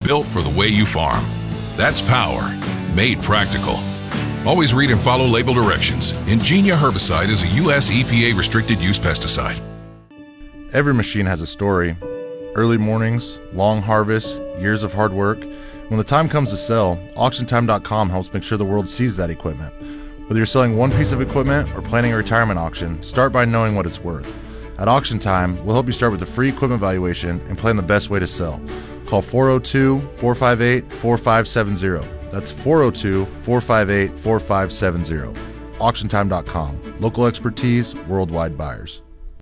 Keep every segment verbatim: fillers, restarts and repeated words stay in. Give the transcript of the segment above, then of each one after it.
built for the way you farm. That's power, made practical. Always read and follow label directions. Ingenia herbicide is a U S E P A restricted use pesticide. Every machine has a story. Early mornings, long harvests, years of hard work. When the time comes to sell, auction time dot com helps make sure the world sees that equipment. Whether you're selling one piece of equipment or planning a retirement auction, start by knowing what it's worth. At Auction Time, we'll help you start with a free equipment valuation and plan the best way to sell. Call four oh two, four five eight, four five seven zero. That's four oh two, four five eight, four five seven zero. auction time dot com. Local expertise, worldwide buyers.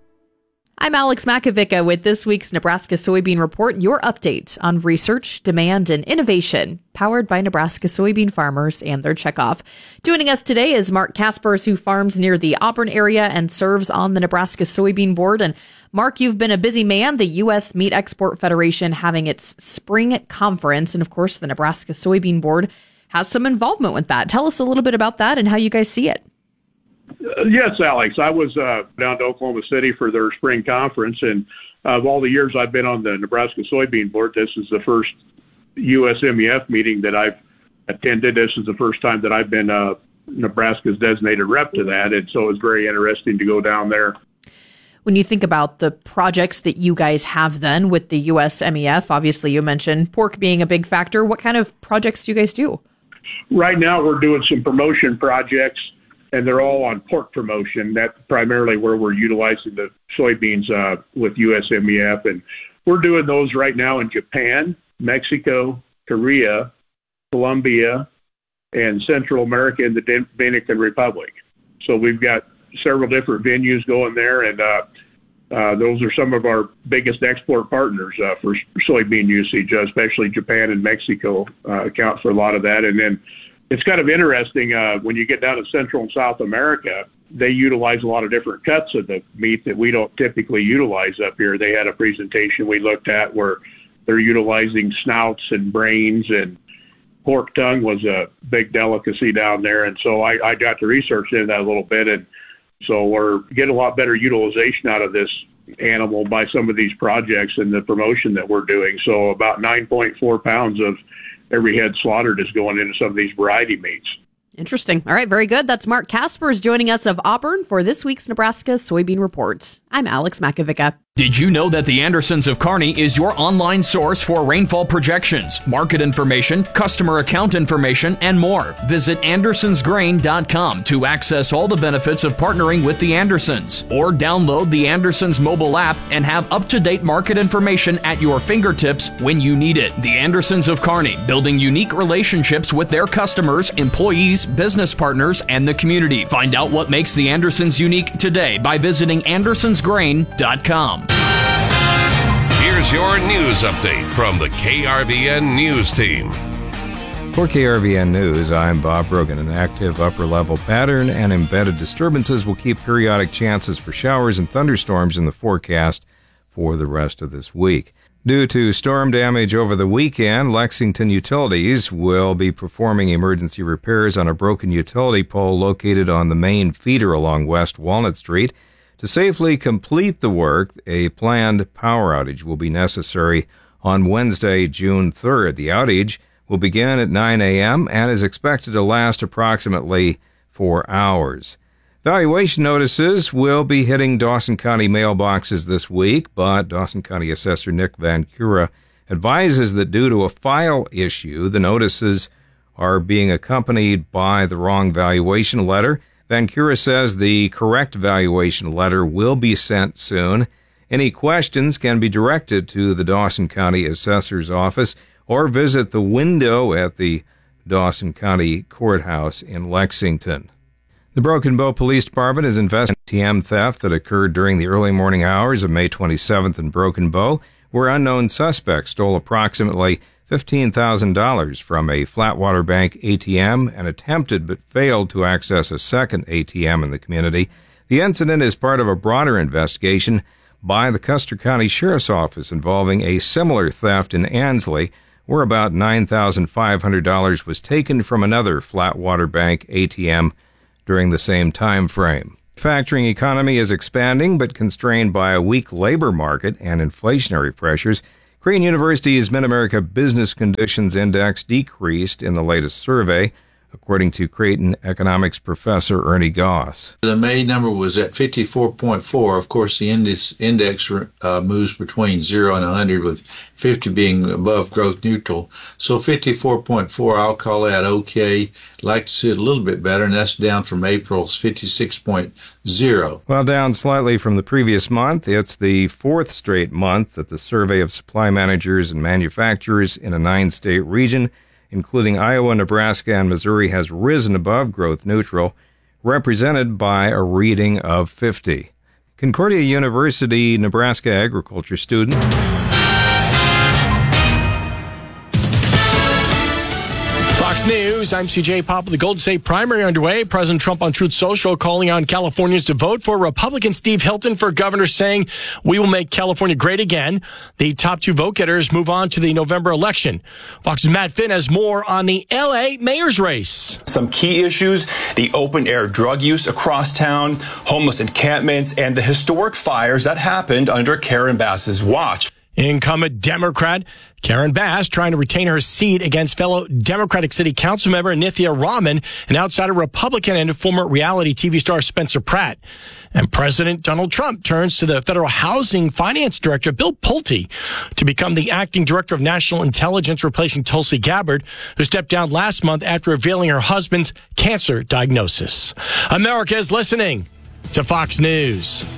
I'm Alex Makovica with this week's Nebraska Soybean Report, your update on research, demand, and innovation, powered by Nebraska soybean farmers and their checkoff. Joining us today is Mark Kaspers, who farms near the Auburn area and serves on the Nebraska Soybean Board. And Mark, you've been a busy man, the U S Meat Export Federation having its spring conference. And of course, the Nebraska Soybean Board has some involvement with that. Tell us a little bit about that and how you guys see it. Uh, yes, Alex. I was uh, down to Oklahoma City for their spring conference, and uh, of all the years I've been on the Nebraska Soybean Board, this is the first U S M E F meeting that I've attended. This is the first time that I've been uh, Nebraska's designated rep to that, and so it's very interesting to go down there. When you think about the projects that you guys have then with the U S M E F, obviously you mentioned pork being a big factor. What kind of projects do you guys do? Right now we're doing some promotion projects, and they're all on pork promotion. That's primarily where we're utilizing the soybeans uh, with U S M E F. And we're doing those right now in Japan, Mexico, Korea, Colombia, and Central America and the Dominican Republic. So we've got several different venues going there, and uh, uh, those are some of our biggest export partners uh, for soybean usage, uh, especially Japan and Mexico uh, account for a lot of that. And then it's kind of interesting uh, when you get down to Central and South America, they utilize a lot of different cuts of the meat that we don't typically utilize up here. They had a presentation we looked at where they're utilizing snouts and brains, and pork tongue was a big delicacy down there. And so I, I got to research into that a little bit. And so we're getting a lot better utilization out of this animal by some of these projects and the promotion that we're doing. So about nine point four pounds of every head slaughtered is going into some of these variety meats. Interesting. All right, very good. That's Mark Kaspers joining us of Auburn for this week's Nebraska Soybean Report. I'm Alex Makovica. Did you know that the Andersons of Kearney is your online source for rainfall projections, market information, customer account information, and more? Visit andersons grain dot com to access all the benefits of partnering with the Andersons, or download the Andersons mobile app and have up-to-date market information at your fingertips when you need it. The Andersons of Kearney, building unique relationships with their customers, employees, business partners, and the community. Find out what makes the Andersons unique today by visiting andersons grain dot com. Here's your news update from the K R V N News Team. For K R V N News, I'm Bob Brogan. An active upper-level pattern and embedded disturbances will keep periodic chances for showers and thunderstorms in the forecast for the rest of this week. Due to storm damage over the weekend, Lexington Utilities will be performing emergency repairs on a broken utility pole located on the main feeder along West Walnut Street. To safely complete the work, a planned power outage will be necessary on Wednesday, June third. The outage will begin at nine a.m. and is expected to last approximately four hours. Valuation notices will be hitting Dawson County mailboxes this week, but Dawson County Assessor Nick Van Cura advises that due to a file issue, the notices are being accompanied by the wrong valuation letter. Van Cura says the correct valuation letter will be sent soon. Any questions can be directed to the Dawson County Assessor's Office or visit the window at the Dawson County Courthouse in Lexington. The Broken Bow Police Department is investigating A T M theft that occurred during the early morning hours of May twenty-seventh in Broken Bow, where unknown suspects stole approximately fifteen thousand dollars from a Flatwater Bank A T M and attempted but failed to access a second A T M in the community. The incident is part of a broader investigation by the Custer County Sheriff's Office involving a similar theft in Ansley, where about nine thousand five hundred dollars was taken from another Flatwater Bank A T M during the same time frame. The manufacturing economy is expanding but constrained by a weak labor market and inflationary pressures. Creighton University's Mid-America Business Conditions Index decreased in the latest survey, according to Creighton economics professor Ernie Goss. The May number was at fifty-four point four. Of course, the index, index uh, moves between zero and one hundred, with fifty being above growth neutral. So fifty-four point four, I'll call that okay. Like to see it a little bit better, and that's down from April's fifty-six point zero. Well, down slightly from the previous month. It's the fourth straight month that the survey of supply managers and manufacturers in a nine-state region, including Iowa, Nebraska, and Missouri, has risen above growth neutral, represented by a reading of fifty. Concordia University, Nebraska agriculture student. Fox News, I'm C J Pop. The Golden State primary underway. President Trump on Truth Social calling on Californians to vote for Republican Steve Hilton for governor, saying, "We will make California great again." The top two vote getters move on to the November election. Fox's Matt Finn has more on the L A mayor's race. Some key issues: the open-air drug use across town, homeless encampments, and the historic fires that happened under Karen Bass's watch. Incumbent Democrat Karen Bass trying to retain her seat against fellow Democratic City Council member Nithya Raman, an outsider Republican, and former reality T V star Spencer Pratt. And President Donald Trump turns to the Federal Housing Finance Director, Bill Pulte, to become the acting director of national intelligence, replacing Tulsi Gabbard, who stepped down last month after revealing her husband's cancer diagnosis. America is listening to Fox News.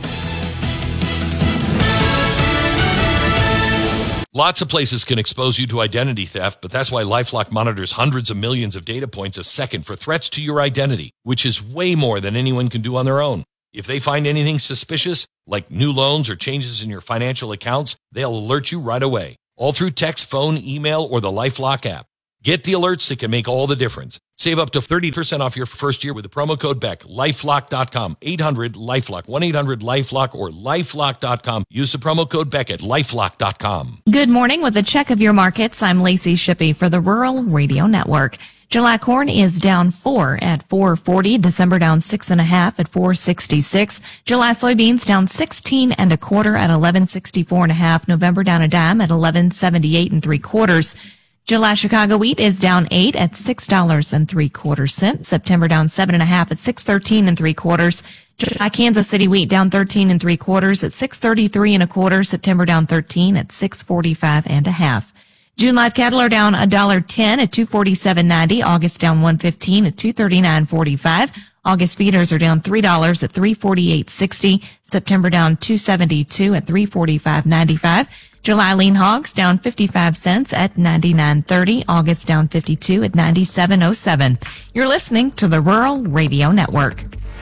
Lots of places can expose you to identity theft, but that's why LifeLock monitors hundreds of millions of data points a second for threats to your identity, which is way more than anyone can do on their own. If they find anything suspicious, like new loans or changes in your financial accounts, they'll alert you right away, all through text, phone, email, or the LifeLock app. Get the alerts that can make all the difference. Save up to thirty percent off your first year with the promo code Beck. LifeLock dot com, eight hundred LifeLock, one eight hundred LifeLock, or LifeLock dot com. Use the promo code Beck at LifeLock dot com. Good morning. With a check of your markets, I'm Lacey Shippey for the Rural Radio Network. July corn is down four at four forty. December down six and a half at four sixty-six. July soybeans down sixteen and a quarter at eleven sixty-four and a half. November down a dime at eleven seventy-eight and three quarters. July Chicago wheat is down eight at six dollars and three quarters cents. September down seven and a half at six thirteen and three quarters. July Kansas City wheat down thirteen and three quarters at six thirty-three and a quarter. September down thirteen at six forty-five and a half. June live cattle are down a dollar ten at two forty-seven ninety. August down one fifteen at two thirty-nine forty-five. August feeders are down three dollars at three forty-eight sixty. September down two seventy-two at three forty-five ninety-five. July lean hogs down fifty-five cents at ninety-nine thirty. August down fifty-two at ninety-seven oh seven. You're listening to the Rural Radio Network.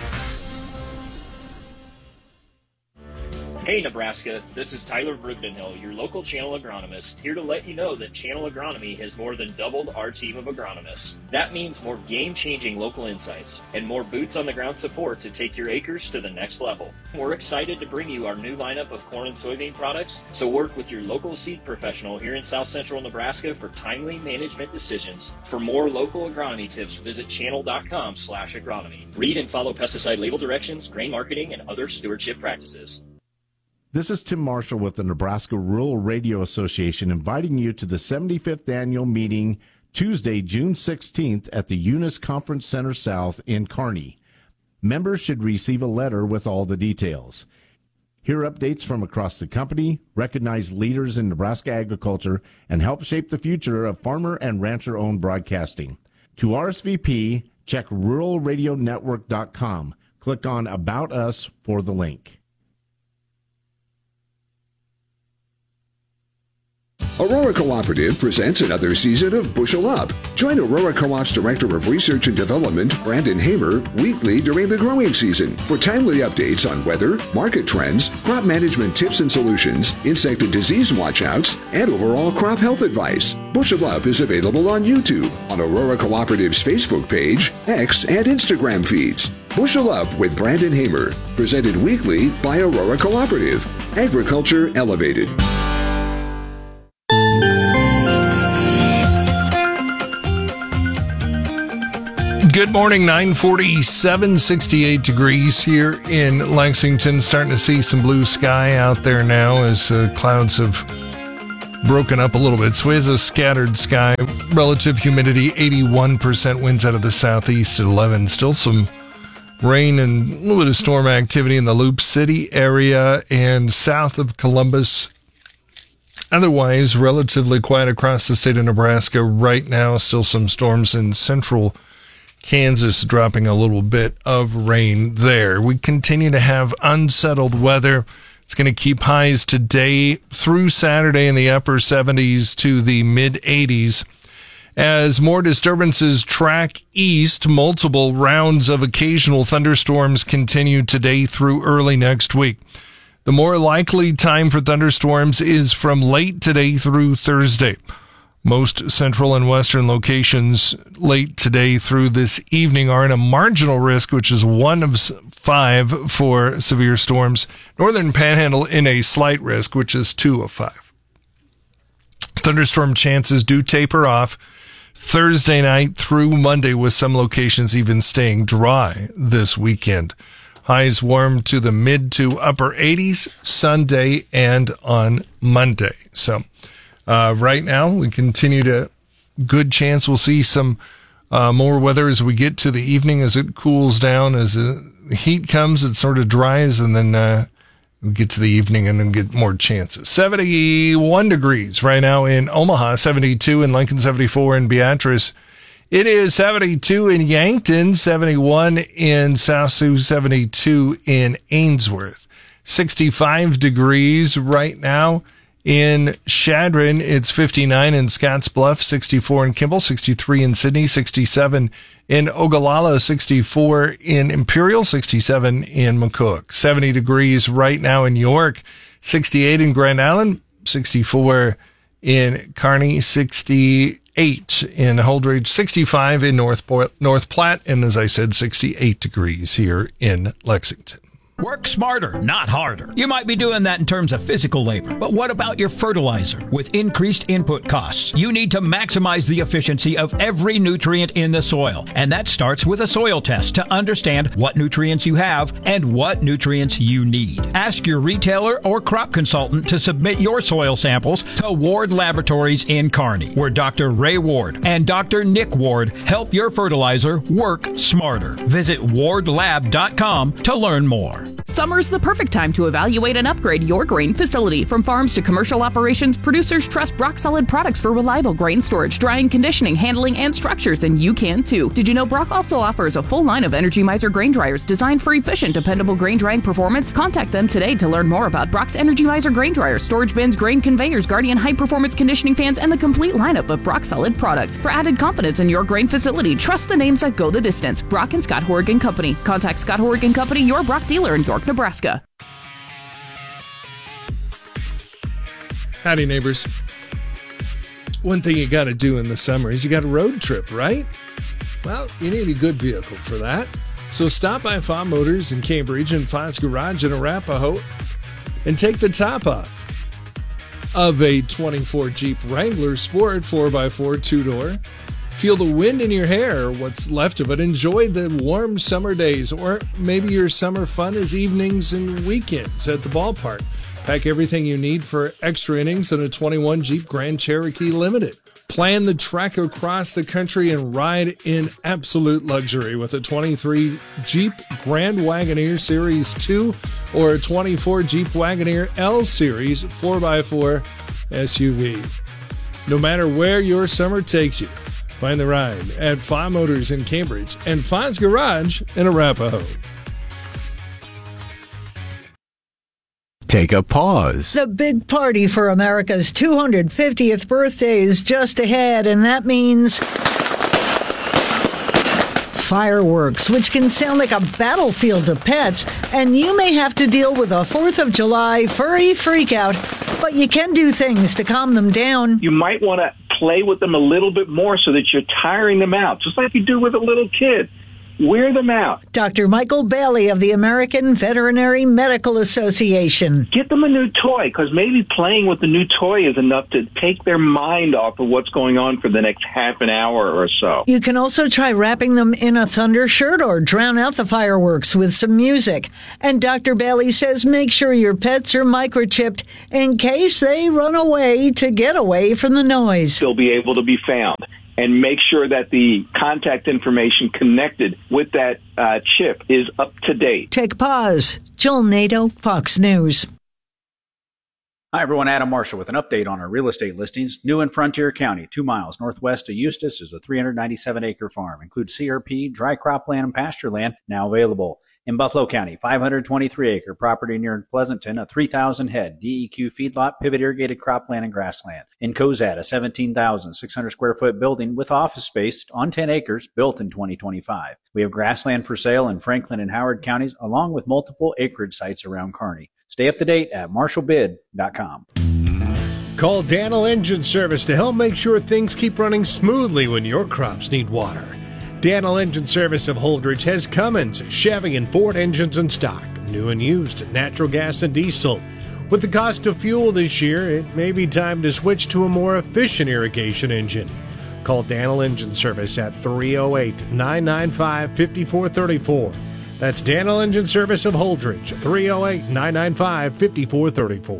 Hey Nebraska, this is Tyler Brigdenhill, your local channel agronomist, here to let you know that Channel Agronomy has more than doubled our team of agronomists. That means more game-changing local insights and more boots-on-the-ground support to take your acres to the next level. We're excited to bring you our new lineup of corn and soybean products, so work with your local seed professional here in South Central Nebraska for timely management decisions. For more local agronomy tips, visit channel dot com slash agronomy. Read and follow pesticide label directions, grain marketing, and other stewardship practices. This is Tim Marshall with the Nebraska Rural Radio Association, inviting you to the seventy-fifth annual meeting Tuesday, June sixteenth at the Eunice Conference Center South in Kearney. Members should receive a letter with all the details. Hear updates from across the company, recognize leaders in Nebraska agriculture, and help shape the future of farmer and rancher-owned broadcasting. To R S V P, check rural radio network dot com. Click on About Us for the link. Aurora Cooperative presents another season of Bushel Up. Join Aurora Co-op's Director of Research and Development, Brandon Hamer, weekly during the growing season for timely updates on weather, market trends, crop management tips and solutions, insect and disease watchouts, and overall crop health advice. Bushel Up is available on YouTube, on Aurora Cooperative's Facebook page, X, and Instagram feeds. Bushel Up with Brandon Hamer, presented weekly by Aurora Cooperative. Agriculture Elevated. Good morning, nine forty-seven, sixty-eight degrees here in Lexington. Starting to see some blue sky out there now as uh, clouds have broken up a little bit. So it's a scattered sky. Relative humidity, eighty-one percent. Winds out of the southeast at eleven. Still some rain and a little bit of storm activity in the Loop City area and south of Columbus. Otherwise, relatively quiet across the state of Nebraska right now. Still some storms in central Kansas, dropping a little bit of rain there. We continue to have unsettled weather. It's going to keep highs today through Saturday in the upper seventies to the mid eighties. As more disturbances track east, multiple rounds of occasional thunderstorms continue today through early next week. The more likely time for thunderstorms is from late today through Thursday. Most central and western locations late today through this evening are in a marginal risk, which is one of five for severe storms. Northern Panhandle in a slight risk, which is two of five. Thunderstorm chances do taper off Thursday night through Monday, with some locations even staying dry this weekend. Highs warm to the mid to upper eighties Sunday and on Monday. So uh, right now we continue to good chance we'll see some uh, more weather as we get to the evening, as it cools down, as the heat comes, it sort of dries, and then uh, we get to the evening and then get more chances. seventy-one degrees right now in Omaha, seventy-two in Lincoln, seventy-four in Beatrice. It is seventy-two in Yankton, seventy-one in South Sioux, seventy-two in Ainsworth. sixty-five degrees right now in Chadron. It's fifty-nine in Scottsbluff, sixty-four in Kimball, sixty-three in Sydney, sixty-seven in Ogallala, sixty-four in Imperial, sixty-seven in McCook. seventy degrees right now in York, sixty-eight in Grand Island, sixty-four in Kearney, sixty-eight in Holdridge, sixty-five in North North Platte, and as I said, sixty-eight degrees here in Lexington. Work smarter, not harder. You might be doing that in terms of physical labor, but what about your fertilizer? With increased input costs, you need to maximize the efficiency of every nutrient in the soil, and that starts with a soil test to understand what nutrients you have and what nutrients you need. Ask your retailer or crop consultant to submit your soil samples to Ward Laboratories in Kearney, where Doctor Ray Ward and Doctor Nick Ward help your fertilizer work smarter. Visit ward lab dot com to learn more. Summer's the perfect time to evaluate and upgrade your grain facility. From farms to commercial operations, producers trust Brock Solid products for reliable grain storage, drying, conditioning, handling, and structures, and you can too. Did you know Brock also offers a full line of Energy Mizer grain dryers designed for efficient, dependable grain drying performance? Contact them today to learn more about Brock's Energy Mizer grain dryers, storage bins, grain conveyors, Guardian high-performance conditioning fans, and the complete lineup of Brock Solid products. For added confidence in your grain facility, trust the names that go the distance. Brock and Scott Horrigan Company. Contact Scott Horrigan Company, your Brock dealer in York, Nebraska. Howdy, neighbors. One thing you got to do in the summer is you got a road trip, right? Well, you need a good vehicle for that. So stop by F A Motors in Cambridge and Foz Garage in Arapahoe and take the top off of a twenty-four Jeep Wrangler Sport four by four two-door. Feel the wind in your hair, what's left of it. Enjoy the warm summer days, or maybe your summer fun is evenings and weekends at the ballpark. Pack everything you need for extra innings in a twenty-one Jeep Grand Cherokee Limited. Plan the trek across the country and ride in absolute luxury with a twenty-three Jeep Grand Wagoneer Series two or a twenty-four Jeep Wagoneer L Series four by four S U V. No matter where your summer takes you, find the ride at F A Motors in Cambridge and Foz Garage in Arapahoe. Take a pause. The big party for America's two hundred fiftieth birthday is just ahead, and that means fireworks, which can sound like a battlefield to pets, and you may have to deal with a fourth of July furry freakout, but you can do things to calm them down. You might want to play with them a little bit more so that you're tiring them out, just like you do with a little kid. wear them out. Doctor Michael Bailey of the American Veterinary Medical Association. Get them a new toy, because maybe playing with the new toy is enough to take their mind off of what's going on for the next half an hour or so. You can also try wrapping them in a thunder shirt or drown out the fireworks with some music. And Doctor Bailey says make sure your pets are microchipped in case they run away to get away from the noise. They'll be able to be found. And make sure that the contact information connected with that uh, chip is up to date. Take pause. Jill Nato, Fox News. Hi, everyone. Adam Marshall with an update on our real estate listings. New in Frontier County, two miles northwest of Eustis, is a three hundred ninety-seven acre farm. Includes C R P, dry cropland, and pasture land, now available. In Buffalo County, five hundred twenty-three acre property near Pleasanton, a three thousand head D E Q feedlot, pivot irrigated cropland and grassland. In Cozad, a seventeen thousand six hundred square foot building with office space on ten acres, built in twenty twenty-five. We have grassland for sale in Franklin and Howard counties, along with multiple acreage sites around Kearney. Stay up to date at marshall bid dot com. Call Daniel Engine Service to help make sure things keep running smoothly when your crops need water. Daniel Engine Service of Holdridge has Cummins, Chevy, and Ford engines in stock, new and used, natural gas and diesel. With the cost of fuel this year, it may be time to switch to a more efficient irrigation engine. Call Daniel Engine Service at three oh eight, nine nine five, five four three four. That's Daniel Engine Service of Holdridge, three oh eight, nine nine five, five four three four.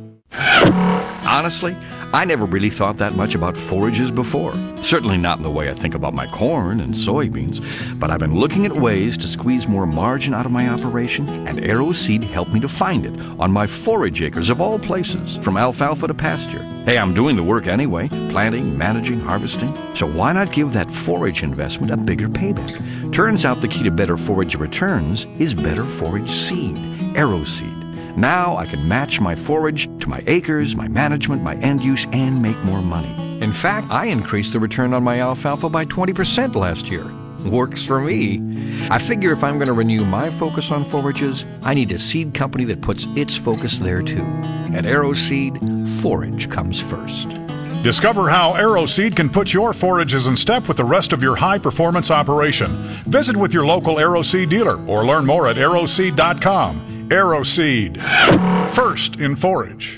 Honestly, I never really thought that much about forages before. Certainly not in the way I think about my corn and soybeans. But I've been looking at ways to squeeze more margin out of my operation, and Arrow Seed helped me to find it on my forage acres of all places, from alfalfa to pasture. Hey, I'm doing the work anyway, planting, managing, harvesting. So why not give that forage investment a bigger payback? Turns out the key to better forage returns is better forage seed, Arrow Seed. Now I can match my forage to my acres, my management, my end use, and make more money. In fact, I increased the return on my alfalfa by twenty percent last year. Works for me. I figure if I'm going to renew my focus on forages, I need a seed company that puts its focus there too. At Arrow Seed, forage comes first. Discover how Arrow Seed can put your forages in step with the rest of your high-performance operation. Visit with your local Arrow Seed dealer or learn more at arrow seed dot com. Arrow Seed, first in forage.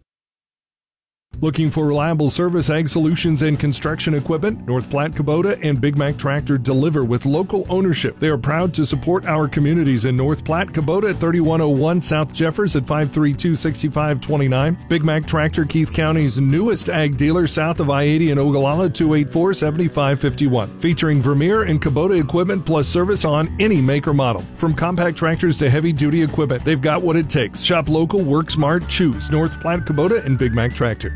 Looking for reliable service, ag solutions, and construction equipment? North Platte Kubota and Big Mac Tractor deliver with local ownership. They are proud to support our communities in North Platte Kubota at thirty-one oh one South Jeffers at five three two, six five two nine. Big Mac Tractor, Keith County's newest ag dealer south of I eighty in Ogallala, two eight four, seven five five one. Featuring Vermeer and Kubota equipment plus service on any make or model. From compact tractors to heavy-duty equipment, they've got what it takes. Shop local, work smart, choose North Platte Kubota and Big Mac Tractor.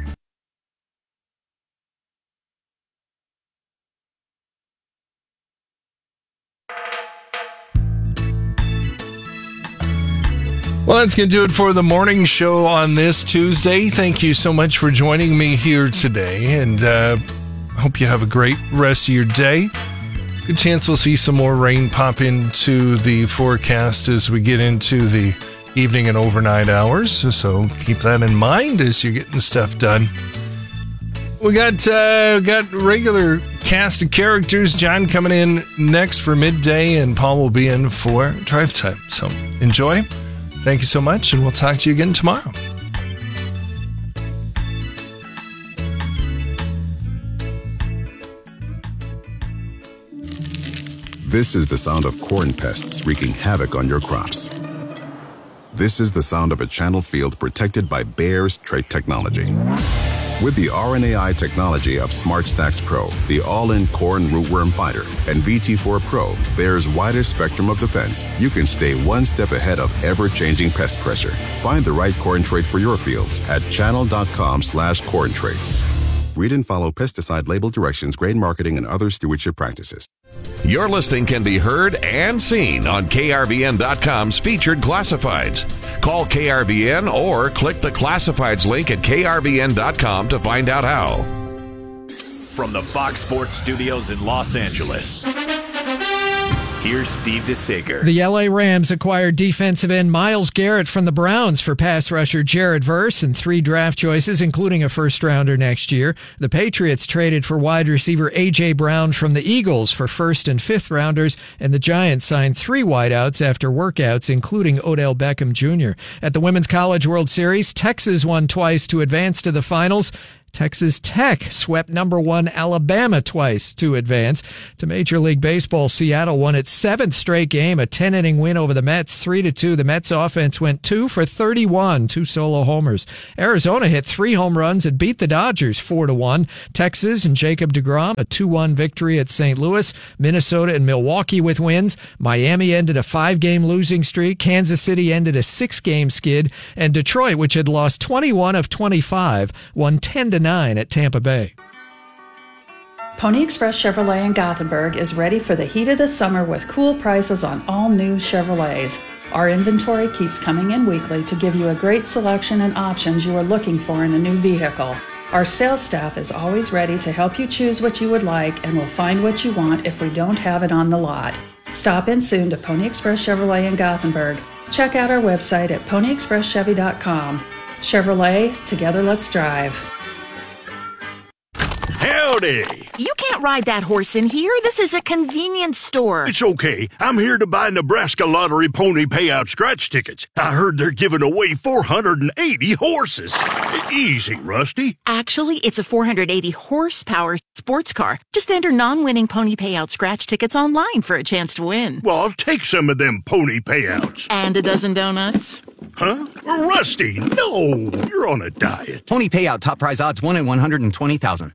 Well, that's going to do it for the morning show on this Tuesday. Thank you so much for joining me here today, and uh, hope you have a great rest of your day. Good chance we'll see some more rain pop into the forecast as we get into the evening and overnight hours, so keep that in mind as you're getting stuff done. We got uh, got regular cast of characters. John coming in next for midday, and Paul will be in for drive time. So enjoy. Thank you so much, and we'll talk to you again tomorrow. This is the sound of corn pests wreaking havoc on your crops. This is the sound of a channel field protected by Bayer's trait technology. With the R N A I technology of SmartStax Pro, the all-in corn rootworm fighter, and V T four Pro, Bayer's widest spectrum of defense, you can stay one step ahead of ever-changing pest pressure. Find the right corn trait for your fields at channel.com slash corn traits. Read and follow pesticide label directions, grain marketing, and other stewardship practices. Your listing can be heard and seen on K R V N dot com's featured classifieds. Call K R V N or click the classifieds link at K R V N dot com to find out how. From the Fox Sports Studios in Los Angeles, Here's Steve DeSager. The L A Rams acquired defensive end Myles Garrett from the Browns for pass rusher Jared Verse and three draft choices, including a first-rounder next year. The Patriots traded for wide receiver A J. Brown from the Eagles for first- and fifth-rounders, and the Giants signed three wideouts after workouts, including Odell Beckham Junior At the Women's College World Series, Texas won twice to advance to the finals. Texas Tech swept number one Alabama twice to advance. To Major League Baseball, Seattle won its seventh straight game, a ten-inning win over the Mets, three to two. The Mets offense went two for thirty-one, two solo homers. Arizona hit three home runs and beat the Dodgers four to one. Texas and Jacob deGrom, a two one victory at Saint Louis. Minnesota and Milwaukee with wins. Miami ended a five-game losing streak. Kansas City ended a six-game skid. And Detroit, which had lost twenty-one of twenty-five, won ten to nine at Tampa Bay. Pony Express Chevrolet in Gothenburg is ready for the heat of the summer with cool prices on all new Chevrolets. Our inventory keeps coming in weekly to give you a great selection and options you are looking for in a new vehicle. Our sales staff is always ready to help you choose what you would like and will find what you want if we don't have it on the lot. Stop in soon to Pony Express Chevrolet in Gothenburg. Check out our website at pony express chevy dot com. Chevrolet, together let's drive. Howdy! You can't ride that horse in here. This is a convenience store. It's okay. I'm here to buy Nebraska Lottery Pony Payout scratch tickets. I heard they're giving away four hundred eighty horses. Easy, Rusty. Actually, it's a four hundred eighty horsepower sports car. Just enter non-winning Pony Payout scratch tickets online for a chance to win. Well, I'll take some of them Pony Payouts. And a dozen donuts. Huh? Rusty, no! You're on a diet. Pony Payout top prize odds one in one hundred twenty thousand.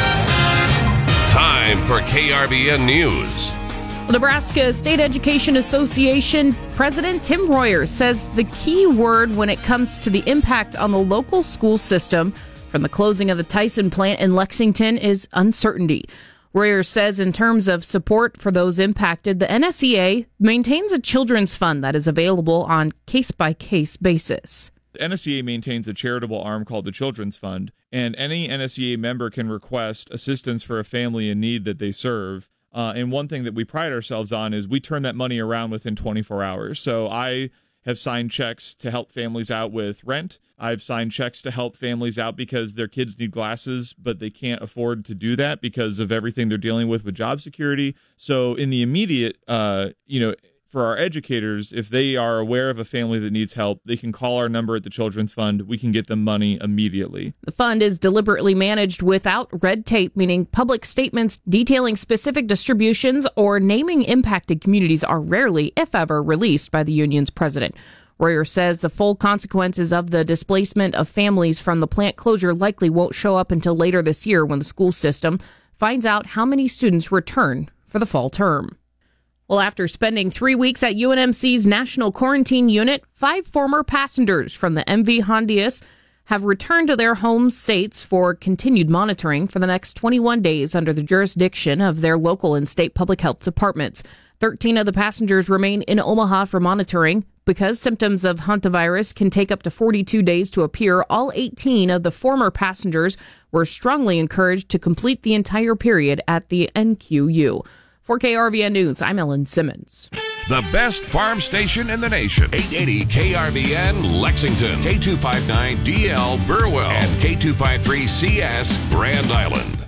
Time for K R V N News. Nebraska State Education Association President Tim Royer says the key word when it comes to the impact on the local school system from the closing of the Tyson plant in Lexington is uncertainty. Royer says in terms of support for those impacted, the N S E A maintains a children's fund that is available on case-by-case basis. The N S E A maintains a charitable arm called the Children's Fund, and any N S E A member can request assistance for a family in need that they serve. Uh, and one thing that we pride ourselves on is we turn that money around within twenty-four hours. So I have signed checks to help families out with rent. I've signed checks to help families out because their kids need glasses, but they can't afford to do that because of everything they're dealing with with job security. So in the immediate, uh, you know, for our educators, if they are aware of a family that needs help, they can call our number at the Children's Fund. We can get them money immediately. The fund is deliberately managed without red tape, meaning public statements detailing specific distributions or naming impacted communities are rarely, if ever, released by the union's president. Royer says the full consequences of the displacement of families from the plant closure likely won't show up until later this year when the school system finds out how many students return for the fall term. Well, after spending three weeks at U N M C's National Quarantine Unit, five former passengers from the M V Hondius have returned to their home states for continued monitoring for the next twenty-one days under the jurisdiction of their local and state public health departments. thirteen of the passengers remain in Omaha for monitoring. Because symptoms of hantavirus can take up to forty-two days to appear, all eighteen of the former passengers were strongly encouraged to complete the entire period at the N Q U. For K R V N News, I'm Ellen Simmons. The best farm station in the nation. eight eighty K R V N Lexington, K two fifty-nine D L Burwell, and K two fifty-three C S Grand Island.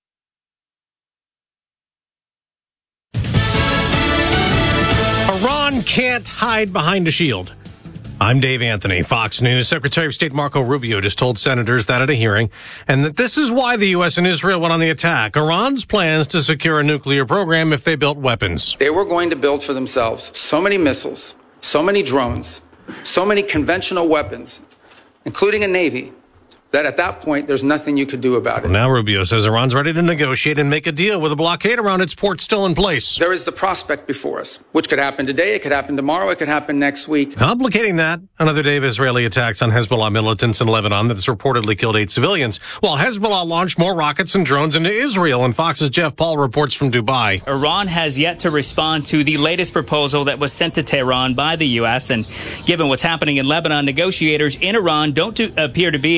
Iran can't hide behind a shield. I'm Dave Anthony, Fox News. Secretary of State Marco Rubio just told senators that at a hearing, and that this is why the U S and Israel went on the attack. Iran's plans to secure a nuclear program if they built weapons. They were going to build for themselves so many missiles, so many drones, so many conventional weapons, including a navy, that at that point, there's nothing you could do about it. Now Rubio says Iran's ready to negotiate and make a deal with a blockade around its port still in place. There is the prospect before us, which could happen today, it could happen tomorrow, it could happen next week. Complicating that, another day of Israeli attacks on Hezbollah militants in Lebanon that's reportedly killed eight civilians, while Hezbollah launched more rockets and drones into Israel. And Fox's Jeff Paul reports from Dubai. Iran has yet to respond to the latest proposal that was sent to Tehran by the U S. And given what's happening in Lebanon, negotiators in Iran don't to appear to be in a huge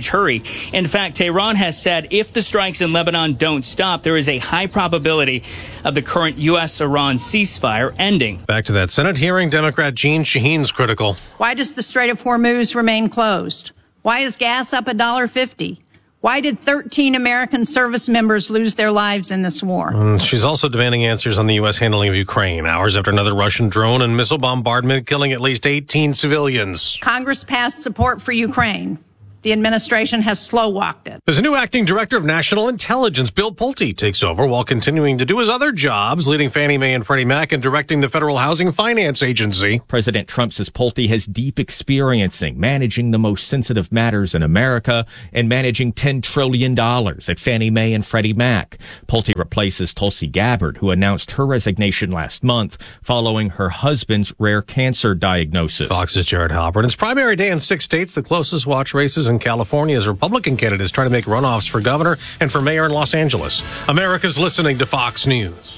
huge hurry. In fact, Tehran has said if the strikes in Lebanon don't stop, there is a high probability of the current U S Iran ceasefire ending. Back to that Senate hearing, Democrat Jeanne Shaheen's critical. Why does the Strait of Hormuz remain closed? Why is gas up one dollar fifty? Why did thirteen American service members lose their lives in this war? And she's also demanding answers on the U S handling of Ukraine, hours after another Russian drone and missile bombardment killing at least eighteen civilians. Congress passed support for Ukraine. The administration has slow-walked it. There's a new acting director of national intelligence. Bill Pulte takes over while continuing to do his other jobs, leading Fannie Mae and Freddie Mac and directing the Federal Housing Finance Agency. President Trump says Pulte has deep experience in managing the most sensitive matters in America and managing ten trillion dollars at Fannie Mae and Freddie Mac. Pulte replaces Tulsi Gabbard, who announced her resignation last month following her husband's rare cancer diagnosis. Fox's Jared Halpern. It's primary day in six states, the closest watch races in California as Republican candidates try to make runoffs for governor and for mayor in Los Angeles. America's listening to Fox News.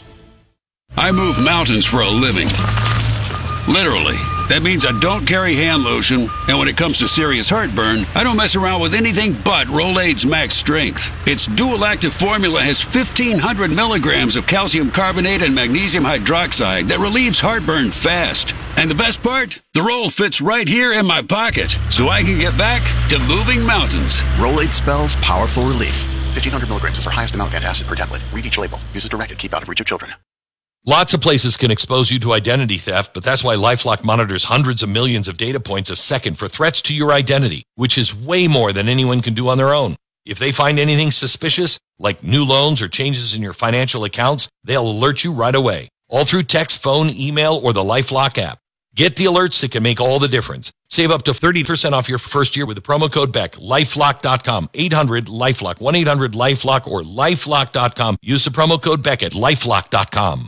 I move mountains for a living. Literally. That means I don't carry hand lotion, and when it comes to serious heartburn, I don't mess around with anything but Rolaids Max Strength. Its dual-active formula has fifteen hundred milligrams of calcium carbonate and magnesium hydroxide that relieves heartburn fast. And the best part? The roll fits right here in my pocket, so I can get back to moving mountains. Rolaids spells powerful relief. fifteen hundred milligrams is our highest amount of antacid per tablet. Read each label. Use as directed. Keep out of reach of children. Lots of places can expose you to identity theft, but that's why LifeLock monitors hundreds of millions of data points a second for threats to your identity, which is way more than anyone can do on their own. If they find anything suspicious, like new loans or changes in your financial accounts, they'll alert you right away, all through text, phone, email, or the LifeLock app. Get the alerts that can make all the difference. Save up to thirty percent off your first year with the promo code Beck. LifeLock dot com, eight hundred LifeLock, one eight hundred LifeLock, or LifeLock dot com. Use the promo code Beck at LifeLock dot com.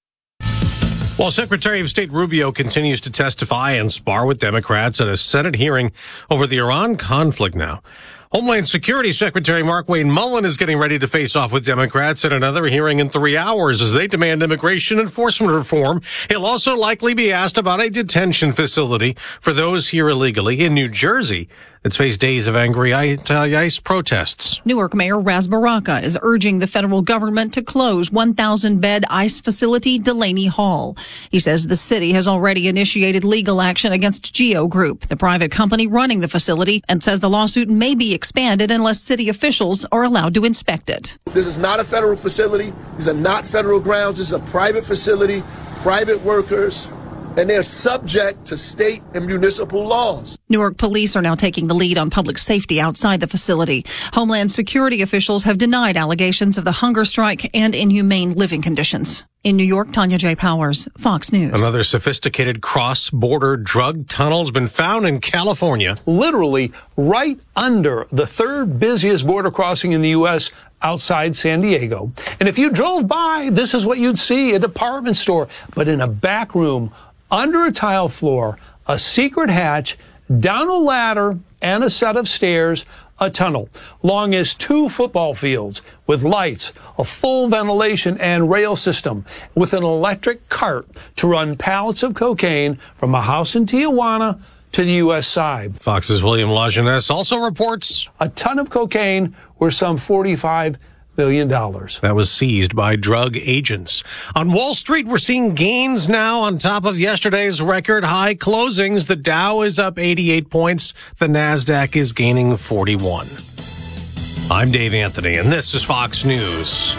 While Secretary of State Rubio continues to testify and spar with Democrats at a Senate hearing over the Iran conflict now, Homeland Security Secretary Markwayne Mullin is getting ready to face off with Democrats at another hearing in three hours as they demand immigration enforcement reform. He'll also likely be asked about a detention facility for those here illegally in New Jersey that's faced days of angry ICE protests. Newark Mayor Raz Baraka is urging the federal government to close one thousand bed ICE facility Delaney Hall. He says the city has already initiated legal action against Geo Group, the private company running the facility, and says the lawsuit may be expanded unless city officials are allowed to inspect it. This is not a federal facility. These are not federal grounds. This is a private facility, private workers, and they're subject to state and municipal laws. Newark police are now taking the lead on public safety outside the facility. Homeland Security officials have denied allegations of the hunger strike and inhumane living conditions. In New York, Tanya J. Powers, Fox News. Another sophisticated cross-border drug tunnel has been found in California. Literally right under the third busiest border crossing in the U S, outside San Diego. And if you drove by, this is what you'd see, a department store. But in a back room, under a tile floor, a secret hatch, down a ladder and a set of stairs, a tunnel long as two football fields with lights, a full ventilation and rail system with an electric cart to run pallets of cocaine from a house in Tijuana to the U S side. Fox's William Lajeunesse also reports a ton of cocaine worth some forty-five million dollars. That was seized by drug agents. On Wall Street, we're seeing gains now on top of yesterday's record high closings. The Dow is up eighty-eight points. The NASDAQ is gaining forty-one. I'm Dave Anthony, and this is Fox News.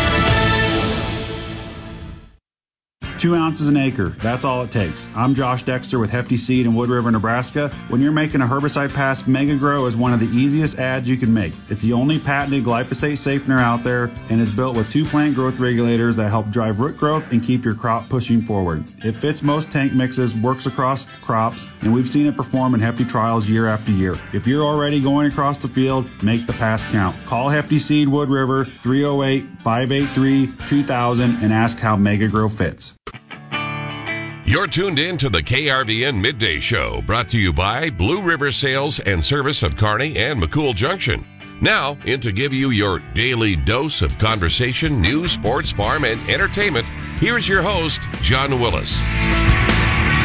Two ounces an acre, that's all it takes. I'm Josh Dexter with Hefty Seed in Wood River, Nebraska. When you're making a herbicide pass, MegaGrow is one of the easiest ads you can make. It's the only patented glyphosate safener out there and is built with two plant growth regulators that help drive root growth and keep your crop pushing forward. It fits most tank mixes, works across crops, and we've seen it perform in Hefty trials year after year. If you're already going across the field, make the pass count. Call Hefty Seed Wood River three oh eight, five eight three, two thousand and ask how MegaGrow fits. You're tuned in to the K R V N Midday Show, brought to you by Blue River Sales and Service of Kearney and McCool Junction. Now, in to give you your daily dose of conversation, news, sports, farm, and entertainment, here's your host, John Willis.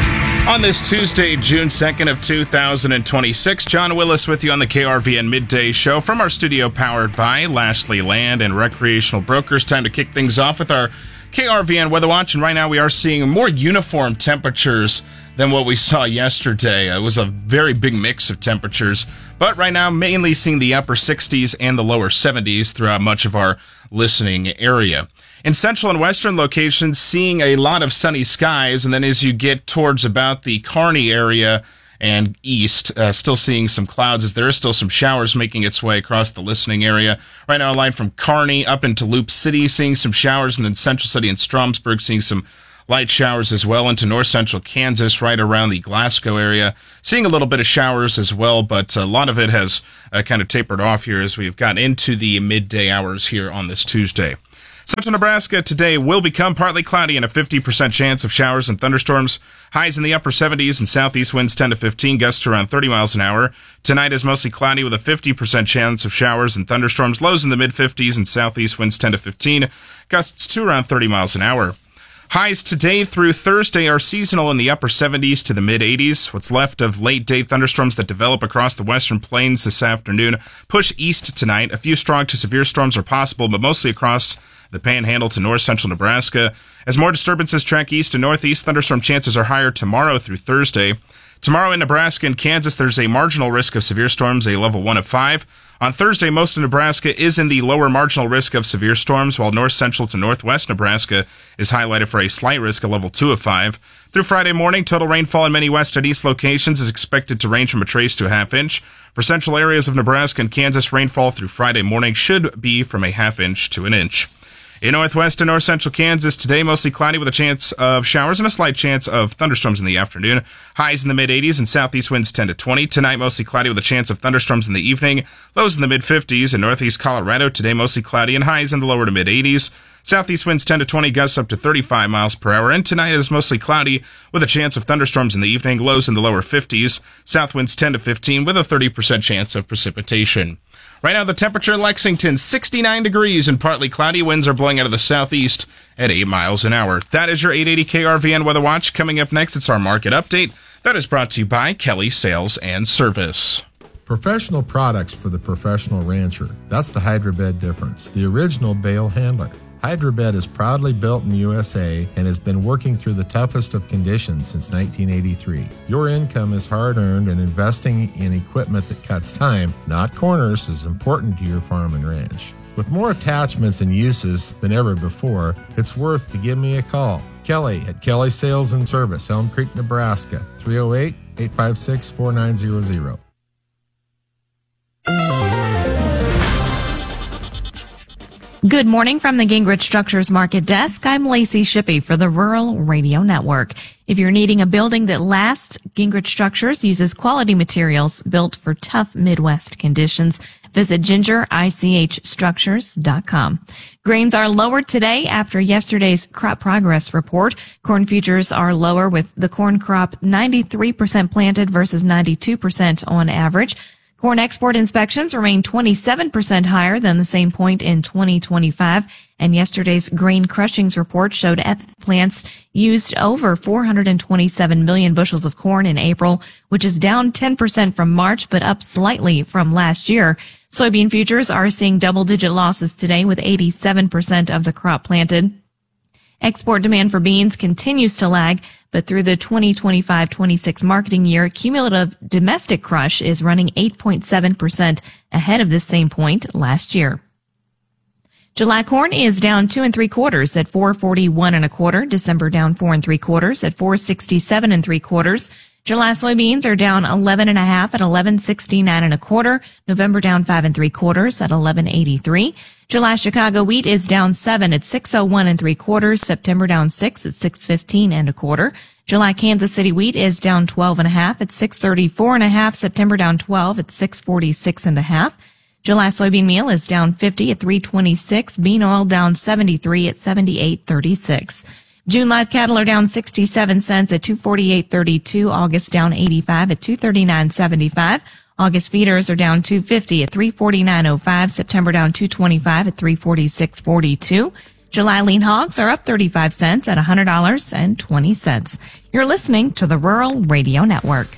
On this Tuesday, June second of two thousand twenty-six, John Willis with you on the K R V N Midday Show from our studio powered by Lashley Land and Recreational Brokers. Time to kick things off with our K R V N Weather Watch, and right now we are seeing more uniform temperatures than what we saw yesterday. It was a very big mix of temperatures, but right now mainly seeing the upper sixties and the lower seventies throughout much of our listening area. In central and western locations, seeing a lot of sunny skies, and then as you get towards about the Kearney area and east, uh, still seeing some clouds as there is still some showers making its way across the listening area. Right now, a line from Kearney up into Loop City, seeing some showers, and then Central City and Stromsburg seeing some light showers as well, into north central Kansas, right around the Glasgow area. Seeing a little bit of showers as well, but a lot of it has uh, kind of tapered off here as we've gotten into the midday hours here on this Tuesday. Central Nebraska today will become partly cloudy and a fifty percent chance of showers and thunderstorms. Highs in the upper seventies and southeast winds ten to fifteen, gusts around thirty miles an hour. Tonight is mostly cloudy with a fifty percent chance of showers and thunderstorms. Lows in the mid fifties and southeast winds ten to fifteen, gusts to around thirty miles an hour. Highs today through Thursday are seasonal in the upper seventies to the mid eighties. What's left of late-day thunderstorms that develop across the western plains this afternoon push east tonight. A few strong to severe storms are possible, but mostly across the Panhandle to north central Nebraska. As more disturbances track east and northeast, thunderstorm chances are higher tomorrow through Thursday. Tomorrow in Nebraska and Kansas, there's a marginal risk of severe storms, a level one of five. On Thursday, most of Nebraska is in the lower marginal risk of severe storms, while north central to northwest Nebraska is highlighted for a slight risk, a level two of five. Through Friday morning, total rainfall in many west and east locations is expected to range from a trace to a half inch. For central areas of Nebraska and Kansas, rainfall through Friday morning should be from a half inch to an inch. In northwest and north central Kansas, today mostly cloudy with a chance of showers and a slight chance of thunderstorms in the afternoon. Highs in the mid eighties and southeast winds ten to twenty. Tonight mostly cloudy with a chance of thunderstorms in the evening. Lows in the mid fifties. In northeast Colorado, today mostly cloudy and highs in the lower to mid eighties. Southeast winds ten to twenty, gusts up to thirty-five miles per hour. And tonight it is mostly cloudy with a chance of thunderstorms in the evening. Lows in the lower fifties. South winds ten to fifteen with a thirty percent chance of precipitation. Right now, the temperature in Lexington, sixty-nine degrees and partly cloudy. Winds are blowing out of the southeast at eight miles an hour. That is your eight eighty K R V N Weather Watch. Coming up next, it's our market update. That is brought to you by Kelly Sales and Service. Professional products for the professional rancher. That's the Hydrobed difference, the original bale handler. Hydrobed is proudly built in the U S A and has been working through the toughest of conditions since nineteen eighty-three. Your income is hard-earned, and investing in equipment that cuts time, not corners, is important to your farm and ranch. With more attachments and uses than ever before, it's worth to give me a call. Kelly at Kelly Sales and Service, Elm Creek, Nebraska, three oh eight, eight five six, four nine zero zero. Good morning from the Gingrich Structures Market Desk. I'm Lacey Shippey for the Rural Radio Network. If you're needing a building that lasts, Gingrich Structures uses quality materials built for tough Midwest conditions. Visit ginger I C H structures dot com. Grains are lower today after yesterday's crop progress report. Corn futures are lower with the corn crop ninety-three percent planted versus ninety-two percent on average. Corn export inspections remain twenty-seven percent higher than the same point in twenty twenty-five, and yesterday's grain crushings report showed ethanol plants used over four hundred twenty-seven million bushels of corn in April, which is down ten percent from March but up slightly from last year. Soybean futures are seeing double-digit losses today with eighty-seven percent of the crop planted. Export demand for beans continues to lag, but through the twenty twenty-five twenty-six marketing year, cumulative domestic crush is running eight point seven percent ahead of the same point last year. July corn is down two and three quarters at four forty-one and a quarter. December down four and three quarters at four sixty-seven and three quarters. July soybeans are down eleven and a half at eleven sixty-nine and a quarter. November down five and three quarters at eleven eighty-three. July Chicago wheat is down seven at six oh one and three quarters. September down six at six fifteen and a quarter. July Kansas City wheat is down twelve and a half at six thirty-four and a half. September down twelve at six forty-six and a half. July soybean meal is down fifty at three twenty-six. Bean oil down seventy-three at seventy-eight thirty-six. June live cattle are down sixty-seven cents at two forty-eight thirty-two. August down eighty-five at two thirty-nine seventy-five. August feeders are down two fifty at three forty-nine oh five. September down two twenty-five at three forty-six forty-two. July lean hogs are up thirty-five cents at one hundred dollars and twenty cents. You're listening to the Rural Radio Network.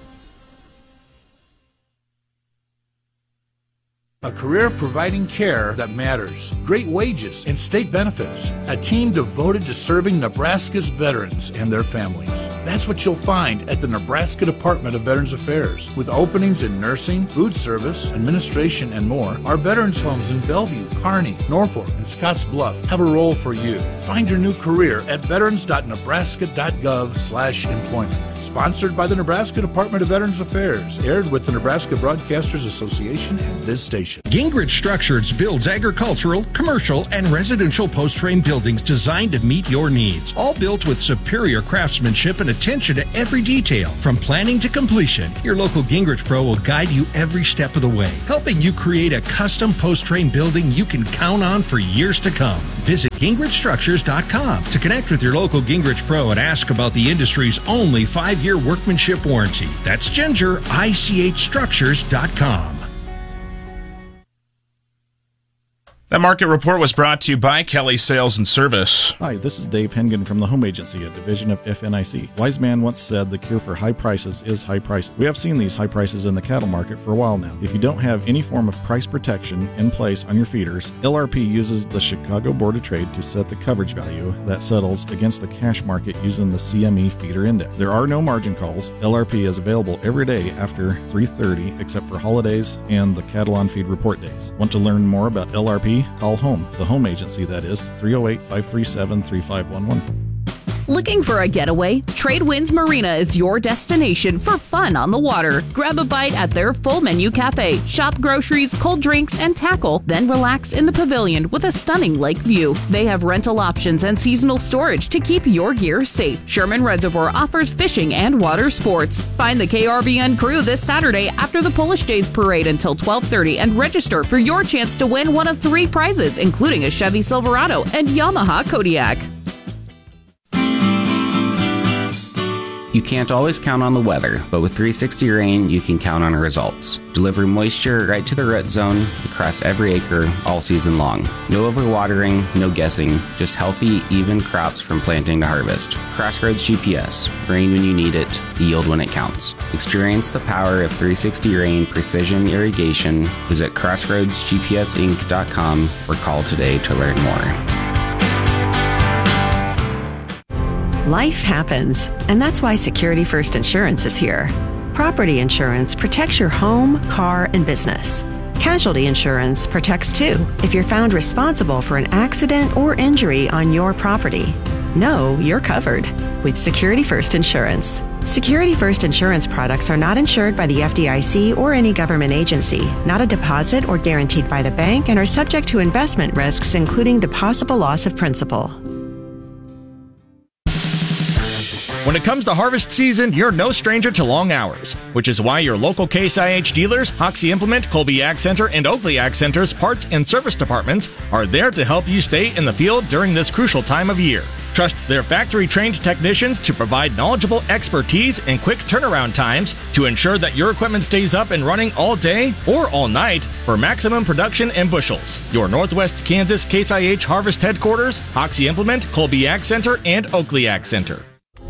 A career providing care that matters, great wages and state benefits, a team devoted to serving Nebraska's veterans and their families. That's what you'll find at the Nebraska Department of Veterans Affairs. With openings in nursing, food service, administration, and more, our veterans homes in Bellevue, Kearney, Norfolk, and Scotts Bluff have a role for you. Find your new career at veterans.nebraska.gov slash employment. Sponsored by the Nebraska Department of Veterans Affairs. Aired with the Nebraska Broadcasters Association and this station. Gingrich Structures builds agricultural, commercial, and residential post-frame buildings designed to meet your needs. All built with superior craftsmanship and attention to every detail. From planning to completion, your local Gingrich Pro will guide you every step of the way, helping you create a custom post-frame building you can count on for years to come. Visit Gingrich Structures dot com to connect with your local Gingrich Pro and ask about the industry's only five-year workmanship warranty. That's Ginger, I C H Structures dot com. That market report was brought to you by Kelly Sales and Service. Hi, this is Dave Hengen from the Home Agency, a division of F N I C. Wise man once said the cure for high prices is high prices. We have seen these high prices in the cattle market for a while now. If you don't have any form of price protection in place on your feeders, L R P uses the Chicago Board of Trade to set the coverage value that settles against the cash market using the C M E feeder index. There are no margin calls. L R P is available every day after three thirty except for holidays and the cattle on feed report days. Want to learn more about L R P? Call home, the home agency, that is, three oh eight, five three seven, three five one one. Looking for a getaway? Tradewinds Marina is your destination for fun on the water. Grab a bite at their full menu cafe, shop groceries, cold drinks, and tackle, then relax in the pavilion with a stunning lake view. They have rental options and seasonal storage to keep your gear safe. Sherman Reservoir offers fishing and water sports. Find the K R V N crew this Saturday after the Polish Days Parade until twelve thirty and register for your chance to win one of three prizes, including a Chevy Silverado and Yamaha Kodiak. You can't always count on the weather, but with three sixty Rain, you can count on results. Deliver moisture right to the root zone across every acre all season long. No overwatering, no guessing, just healthy, even crops from planting to harvest. Crossroads G P S. Rain when you need it, yield when it counts. Experience the power of three sixty Rain Precision Irrigation. Visit crossroads g p s inc dot com or call today to learn more. Life happens, and that's why Security First Insurance is here. Property insurance protects your home, car, and business. Casualty insurance protects too if you're found responsible for an accident or injury on your property. Know you're covered with Security First Insurance. Security First Insurance products are not insured by the F D I C or any government agency, not a deposit or guaranteed by the bank, and are subject to investment risks, including the possible loss of principal. When it comes to harvest season, you're no stranger to long hours, which is why your local Case I H dealers, Hoxie Implement, Colby Ag Center, and Oakley Ag Center's parts and service departments are there to help you stay in the field during this crucial time of year. Trust their factory-trained technicians to provide knowledgeable expertise and quick turnaround times to ensure that your equipment stays up and running all day or all night for maximum production and bushels. Your Northwest Kansas Case I H Harvest Headquarters, Hoxie Implement, Colby Ag Center, and Oakley Ag Center.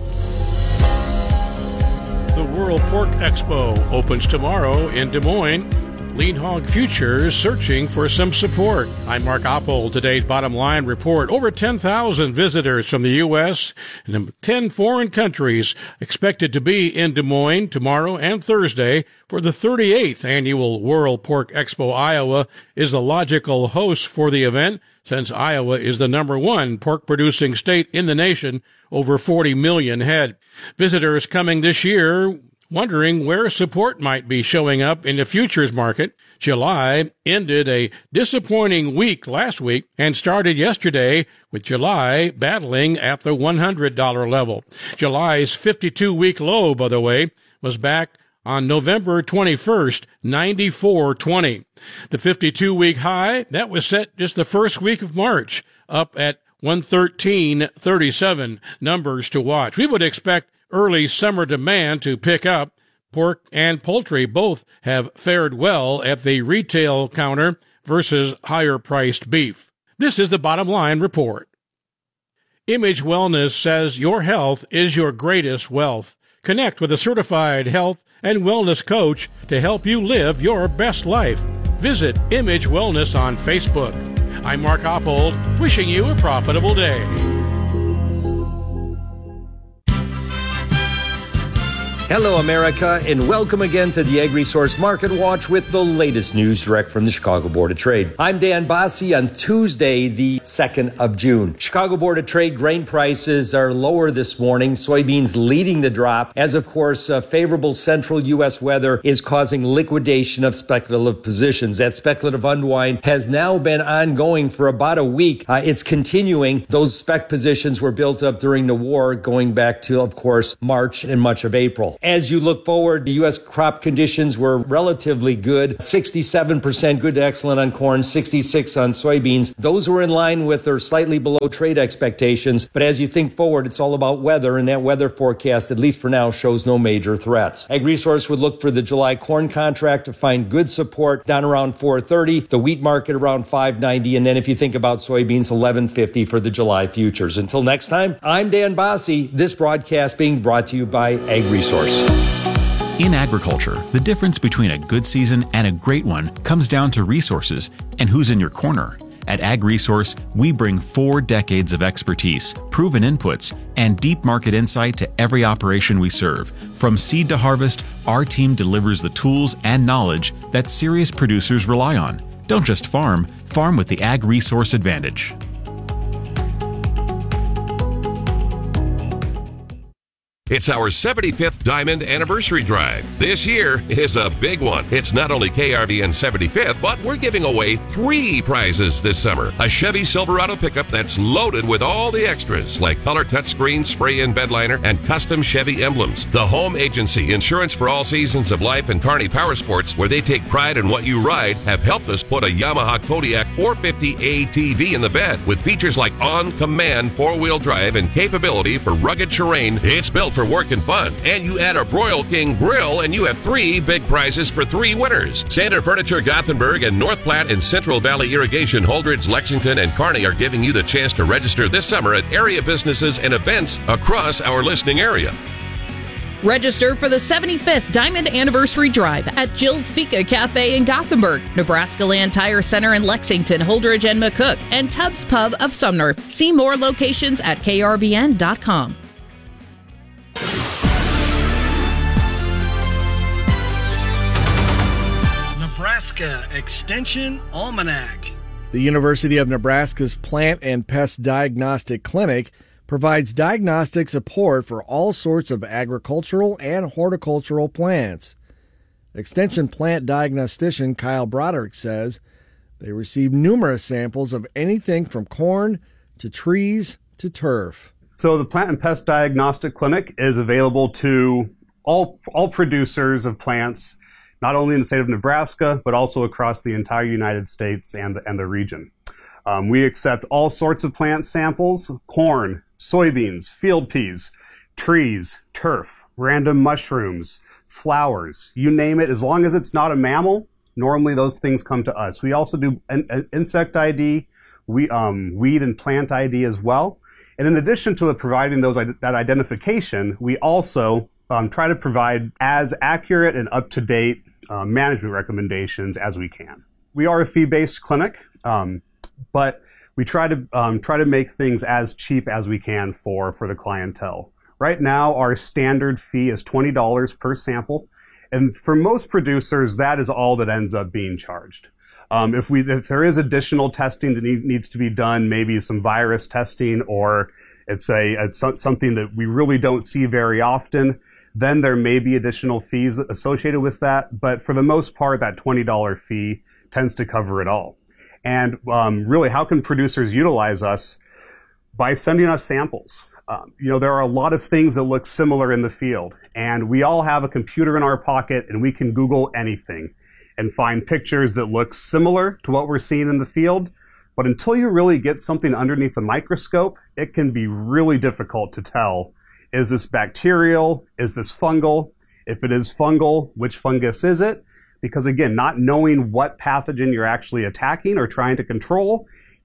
The World Pork Expo opens tomorrow in Des Moines. Lean Hog Futures searching for some support. I'm Mark Oppold. Today's Bottom Line report. Over ten thousand visitors from the U S and ten foreign countries expected to be in Des Moines tomorrow and Thursday for the thirty-eighth Annual World Pork Expo. Iowa is the logical host for the event, since Iowa is the number one pork-producing state in the nation, over forty million head. Visitors coming this year wondering where support might be showing up in the futures market. July ended a disappointing week last week and started yesterday with July battling at the one hundred dollars level. July's fifty-two week low, by the way, was back on November twenty-first, ninety-four twenty. The fifty-two week high, that was set just the first week of March, up at one thirteen thirty-seven. Numbers to watch. We would expect early summer demand to pick up. Pork and poultry both have fared well at the retail counter versus higher-priced beef. This is the Bottom Line Report. Image Wellness says your health is your greatest wealth. Connect with a certified health and wellness coach to help you live your best life. Visit Image Wellness on Facebook. I'm Mark Oppold, wishing you a profitable day. Hello, America, and welcome again to the AgResource Market Watch with the latest news direct from the Chicago Board of Trade. I'm Dan Bassi on Tuesday, the second of June. Chicago Board of Trade grain prices are lower this morning, soybeans leading the drop, as of course, uh, favorable central U S weather is causing liquidation of speculative positions. That speculative unwind has now been ongoing for about a week. Uh, it's continuing. Those spec positions were built up during the war, going back to, of course, March and much of April. As you look forward, the U S crop conditions were relatively good. sixty-seven percent good to excellent on corn, sixty-six on soybeans. Those were in line with or slightly below trade expectations. But as you think forward, it's all about weather, and that weather forecast, at least for now, shows no major threats. AgResource would look for the July corn contract to find good support down around four thirty, the wheat market around five ninety, and then if you think about soybeans, eleven fifty for the July futures. Until next time, I'm Dan Bassi. This broadcast being brought to you by AgResource. In agriculture, the difference between a good season and a great one comes down to resources and who's in your corner. At AgResource, we bring four decades of expertise, proven inputs, and deep market insight to every operation we serve. From seed to harvest, our team delivers the tools and knowledge that serious producers rely on. Don't just farm, farm with the AgResource advantage. It's our seventy-fifth Diamond Anniversary Drive. This year is a big one. It's not only K R V N seventy-fifth, but we're giving away three prizes this summer. A Chevy Silverado pickup that's loaded with all the extras, like color touchscreen, spray-in bed liner, and custom Chevy emblems. The Home Agency, insurance for all seasons of life, and Kearney Power Sports, where they take pride in what you ride, have helped us put a Yamaha Kodiak four fifty A T V in the bed. With features like on-command four-wheel drive and capability for rugged terrain, it's built for work and fun. And you add a Broil King grill and you have three big prizes for three winners. Sander Furniture Gothenburg and North Platte and Central Valley Irrigation Holdridge, Lexington, and Kearney are giving you the chance to register this summer at area businesses and events across our listening area. Register for the seventy-fifth Diamond Anniversary Drive at Jill's Fika Cafe in Gothenburg, Nebraska Land Tire Center in Lexington, Holdridge, and McCook, and Tubbs Pub of Sumner. See more locations at K R V N dot com. Nebraska Extension Almanac. The University of Nebraska's Plant and Pest Diagnostic Clinic provides diagnostic support for all sorts of agricultural and horticultural plants. Extension plant diagnostician Kyle Broderick says they receive numerous samples of anything from corn to trees to turf. So the Plant and Pest Diagnostic Clinic is available to all all producers of plants, not only in the state of Nebraska, but also across the entire United States and the, and the region. Um, we accept all sorts of plant samples: corn, soybeans, field peas, trees, turf, random mushrooms, flowers, you name it. As long as it's not a mammal, normally those things come to us. We also do an, an insect I D, we, um, weed and plant I D as well. And in addition to providing those that identification, we also um, try to provide as accurate and up-to-date uh, management recommendations as we can. We are a fee-based clinic, um, but we try to um, try to make things as cheap as we can for for the clientele. Right now, our standard fee is twenty dollars per sample, and for most producers, that is all that ends up being charged. Um, if we, if there is additional testing that need, needs to be done, maybe some virus testing, or it's a it's something that we really don't see very often, then there may be additional fees associated with that. But for the most part, that twenty dollars fee tends to cover it all. And um, really, how can producers utilize us? By sending us samples. Um, you know, there are a lot of things that look similar in the field, and we all have a computer in our pocket, and we can Google anything and find pictures that look similar to what we're seeing in the field. But until you really get something underneath the microscope, it can be really difficult to tell, is this bacterial? Is this fungal? If it is fungal, which fungus is it? Because again, not knowing what pathogen you're actually attacking or trying to control,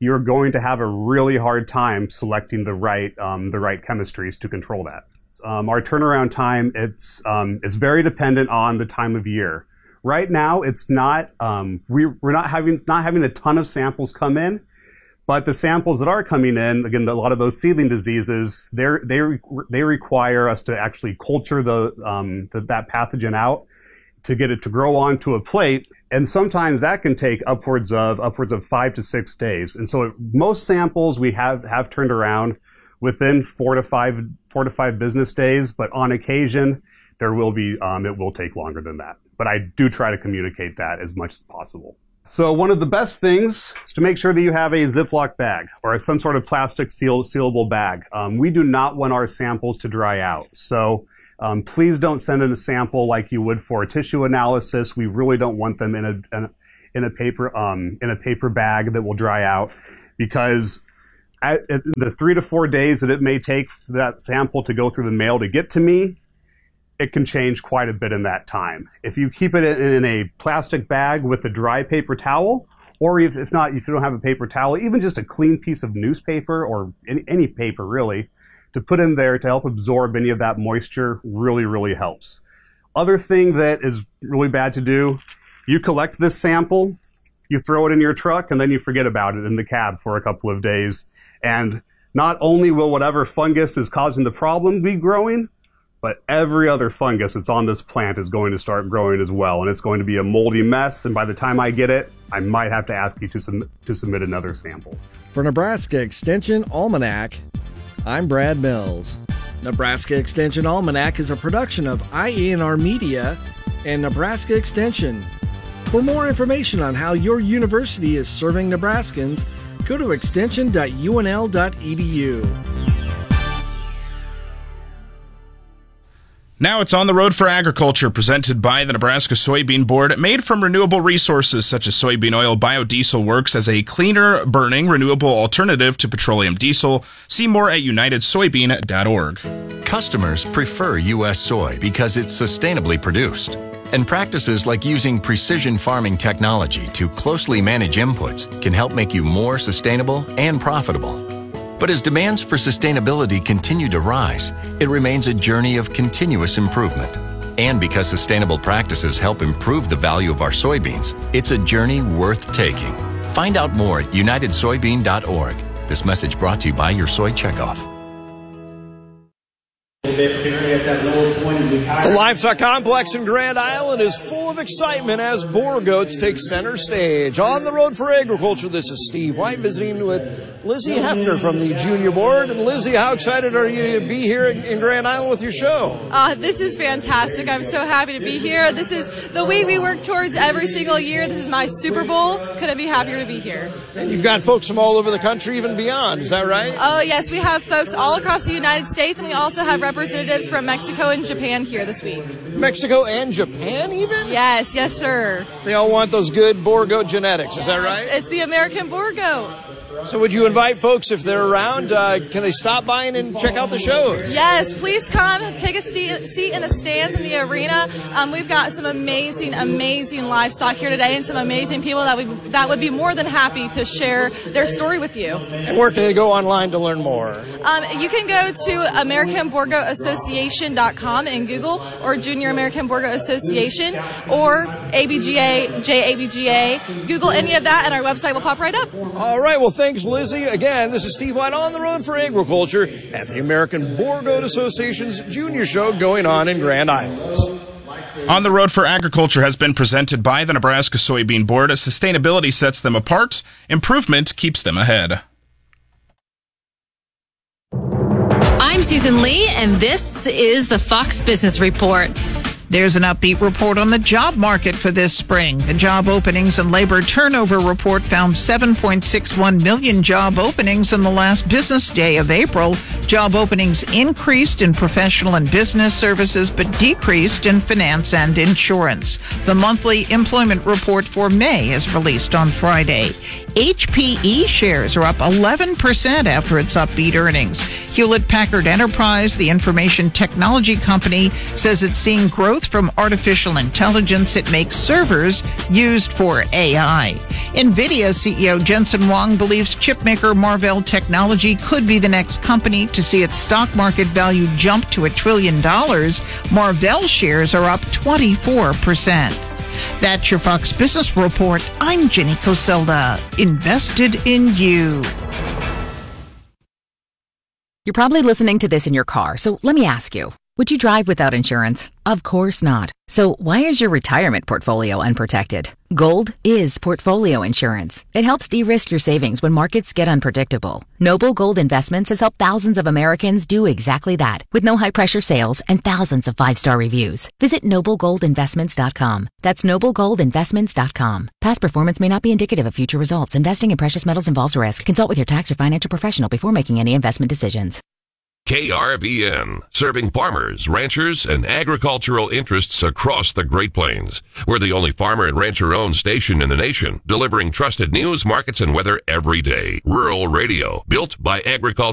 you're going to have a really hard time selecting the right um, the right chemistries to control that. Um, our turnaround time, it's um, it's very dependent on the time of year. Right now, it's not um, we, we're not having not having a ton of samples come in, but the samples that are coming in, again, a lot of those seedling diseases, they they they require us to actually culture the, um, the that pathogen out to get it to grow onto a plate. And sometimes that can take upwards of upwards of five to six days. And so most samples we have, have turned around within four to five four to five business days, but on occasion there will be um, it will take longer than that. But I do try to communicate that as much as possible. So one of the best things is to make sure that you have a Ziploc bag or some sort of plastic seal, sealable bag. Um, we do not want our samples to dry out. So um, please don't send in a sample like you would for a tissue analysis. We really don't want them in a, in a, in a paper um, in a paper bag that will dry out, because at, at the three to four days that it may take for that sample to go through the mail to get to me, it can change quite a bit in that time. If you keep it in a plastic bag with a dry paper towel, or if, if not, if you don't have a paper towel, even just a clean piece of newspaper or any, any paper really, to put in there to help absorb any of that moisture really, really helps. Other thing that is really bad to do, you collect this sample, you throw it in your truck, and then you forget about it in the cab for a couple of days. And not only will whatever fungus is causing the problem be growing, but every other fungus that's on this plant is going to start growing as well. And it's going to be a moldy mess. And by the time I get it, I might have to ask you to, sum- to submit another sample. For Nebraska Extension Almanac, I'm Brad Mills. Nebraska Extension Almanac is a production of I E N R Media and Nebraska Extension. For more information on how your university is serving Nebraskans, go to extension dot U N L dot E D U. Now it's On the Road for Agriculture, presented by the Nebraska Soybean Board. Made from renewable resources such as soybean oil, biodiesel works as a cleaner burning renewable alternative to petroleum diesel. See more at united soybean dot org. Customers prefer U S soy because it's sustainably produced. And practices like using precision farming technology to closely manage inputs can help make you more sustainable and profitable. But as demands for sustainability continue to rise, it remains a journey of continuous improvement. And because sustainable practices help improve the value of our soybeans, it's a journey worth taking. Find out more at united soybean dot org. This message brought to you by your Soy Checkoff. The Livestock Complex in Grand Island is full of excitement as boar goats take center stage. On the Road for Agriculture, this is Steve White visiting with Lizzie Hefner from the Junior Board. And Lizzie, how excited are you to be here in Grand Island with your show? Uh, this is fantastic. I'm so happy to be here. This is the week we work towards every single year. This is my Super Bowl. Couldn't be happier to be here. And you've got folks from all over the country, even beyond. Is that right? Oh, yes. We have folks all across the United States, and we also have representatives from Mexico and Japan here this week. Mexico and Japan, even? Yes, yes, sir. They all want those good boar goat genetics. Is that right? It's, it's the American boar goat. So would you invite folks, if they're around, uh, can they stop by and check out the shows? Yes, please come. Take a st- seat in the stands in the arena. Um, we've got some amazing, amazing livestock here today and some amazing people that would, that would be more than happy to share their story with you. And where can they go online to learn more? Um, you can go to American Boar Goat Association dot com in Google, or Junior American Boar Goat Association, or A B G A, J A B G A. Google any of that and our website will pop right up. All right, well, thanks. Thanks, Lizzie. Again, this is Steve White on the Road for Agriculture at the American Boar Goat Association's Junior Show going on in Grand Island. On the Road for Agriculture has been presented by the Nebraska Soybean Board. As sustainability sets them apart, improvement keeps them ahead. I'm Susan Lee, and this is the Fox Business Report. There's an upbeat report on the job market for this spring. The Job Openings and Labor Turnover Report found seven point six one million job openings in the last business day of April, Job openings increased in professional and business services, but decreased in finance and insurance. The monthly employment report for May is released on Friday. H P E shares are up eleven percent after its upbeat earnings. Hewlett-Packard Enterprise, the information technology company, says it's seeing growth from artificial intelligence. It makes servers used for A I. NVIDIA C E O Jensen Huang believes chipmaker Marvell Technology could be the next company to see its stock market value jump to a trillion dollars. Marvell shares are up twenty-four percent. That's your Fox Business Report. I'm Jenny Coselda. Invested in you. You're probably listening to this in your car, so let me ask you. Would you drive without insurance? Of course not. So why is your retirement portfolio unprotected? Gold is portfolio insurance. It helps de-risk your savings when markets get unpredictable. Noble Gold Investments has helped thousands of Americans do exactly that, with no high-pressure sales and thousands of five-star reviews. Visit noble gold investments dot com. That's noble gold investments dot com. Past performance may not be indicative of future results. Investing in precious metals involves risk. Consult with your tax or financial professional before making any investment decisions. K R V N, serving farmers, ranchers, and agricultural interests across the Great Plains. We're the only farmer and rancher-owned station in the nation, delivering trusted news, markets, and weather every day. Rural radio, built by agriculture.